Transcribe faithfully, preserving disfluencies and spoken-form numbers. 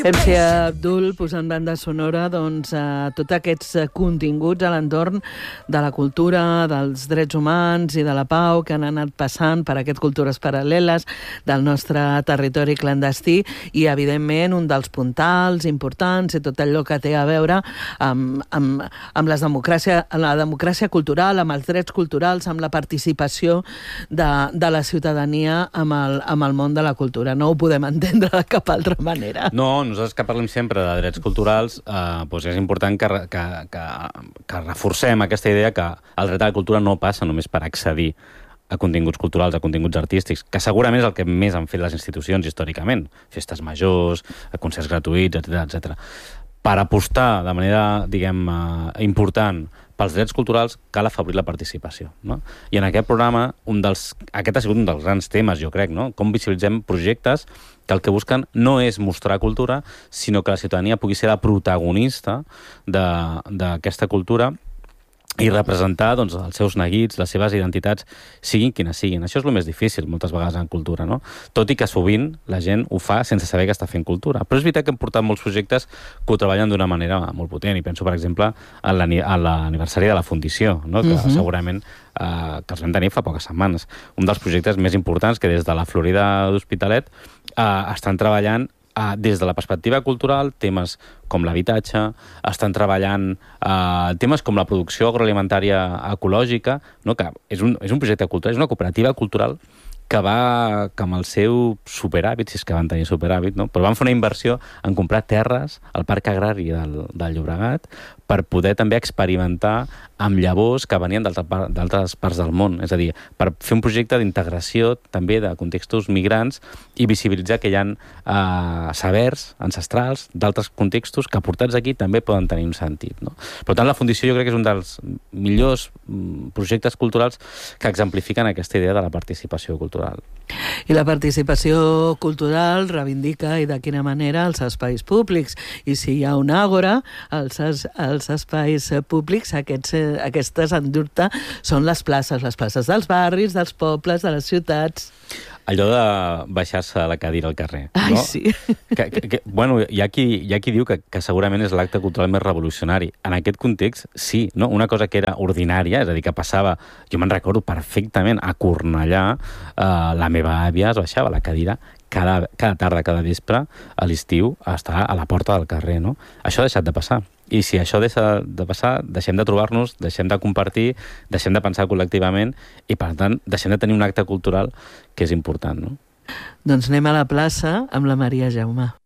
M C Abdul posant banda sonora doncs, a tots aquests continguts a l'entorn de la cultura, dels drets humans i de la pau que han anat passant per aquestes cultures paral·leles del nostre territori clandestí i, evidentment, un dels puntals importants i tot allò que té a veure amb, amb, amb les democràcia, la democràcia cultural, amb els drets culturals, amb la participació de, de la ciutadania amb el, amb el món de la cultura. No ho podem entendre de cap altra manera. No, nosaltres que parlem sempre de drets culturals, eh, doncs és important que, que, que, que reforcem aquesta idea que el dret a la cultura no passa només per accedir a continguts culturals, a continguts artístics, que segurament és el que més han fet les institucions històricament, festes majors, concerts gratuïts, etcètera, etcètera. Per apostar de manera, diguem, uh, important pels drets culturals cal afavorir la participació, no? I en aquest programa, un dels, aquest ha sigut un dels grans temes, jo crec, no? Com visibilitzem projectes que el que busquen no és mostrar cultura, sinó que la ciutadania pugui ser la protagonista d'aquesta cultura i representar doncs, els seus neguits, les seves identitats, siguin quines siguin. Això és el més difícil, moltes vegades, en cultura, no? Tot i que sovint la gent ho fa sense saber que està fent cultura. Però és veritat que hem portat molts projectes que ho treballen d'una manera molt potent, i penso, per exemple, a l'aniversari de la Fundició, no? Que uh-huh. segurament eh, que els vam tenir fa poques setmanes. Un dels projectes més importants que des de la Florida d'Hospitalet eh, estan treballant Uh, des de la perspectiva cultural, temes com l'habitatge, estan treballant uh, temes com la producció agroalimentària ecològica, no? Que és un, és un projecte cultural, és una cooperativa cultural que va, que amb el seu superàvit, si és que van tenir superàvit, no? Però van fer una inversió en comprar terres al Parc Agrari del, del Llobregat per poder també experimentar amb llavors que venien d'altres parts del món. És a dir, per fer un projecte d'integració també de contextos migrants i visibilitzar que hi ha eh, sabers ancestrals d'altres contextos que portats aquí també poden tenir un sentit, no? Per tant, la Fundició jo crec que és un dels millors projectes culturals que exemplifiquen aquesta idea de la participació cultural. I la participació cultural reivindica, i de quina manera, els espais públics. I si hi ha un àgora, els, els espais públics, aquests, aquestes, en dubte, són les places, les places dels barris, dels pobles, de les ciutats. Allò de baixar-se a la cadira al carrer. Ai, no? sí. Que, que, que, bueno, hi ha qui, hi ha qui diu que, que segurament és l'acte cultural més revolucionari. En aquest context, sí, no? Una cosa que era ordinària, és a dir, que passava, jo me'n recordo perfectament, a Cornellà, eh, la meva àvia es baixava a la cadira cada, cada tarda, cada vespre, a l'estiu, a estar a la porta del carrer, no? Això ha deixat de passar. I si això deixa de passar, deixem de trobar-nos, deixem de compartir, deixem de pensar col·lectivament i, per tant, deixem de tenir un acte cultural que és important, no? Doncs anem a la plaça amb la Maria Jaume.